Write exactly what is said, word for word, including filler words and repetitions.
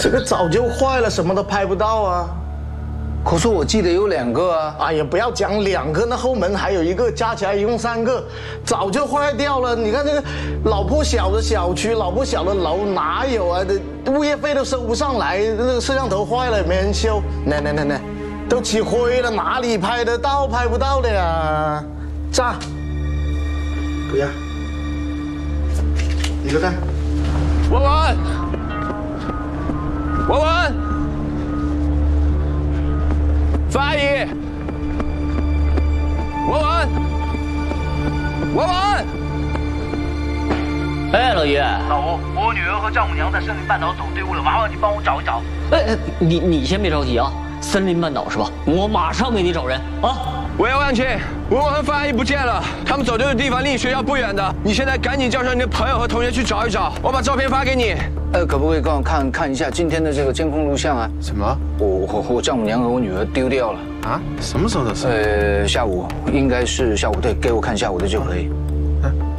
这个早就坏了，什么都拍不到啊。 可是我记得有两个啊。 哎呀，不要讲两个，那后门还有一个，加起来一共三个，早就坏掉了。你看这个老破小的小区，老破小的楼哪有啊？这物业费都收不上来，那个摄像头坏了也没人修，那那那那，都起灰了，哪里拍得到？拍不到的呀。炸！不要，一个蛋。 文文，文文。 范阿姨，文文，文文， 哎，老于， 老吴，我女儿和丈母娘在森林半岛走丢了，麻烦你帮我找一找。 哎，你你先别着急啊，森林半岛是吧？我马上给你找人啊。 喂，欧阳庆，文文和范阿姨不见了，他们走丢的地方离你学校不远的，你现在赶紧叫上你的朋友和同学去找一找，我把照片发给你。 呃，可不可以帮我看看一下今天的这个监控录像啊？ 什么？ 我我我丈母娘和我女儿丢掉了啊？什么时候的事？ 呃，下午应该是下午，对，给我看下午的就可以。 嗯。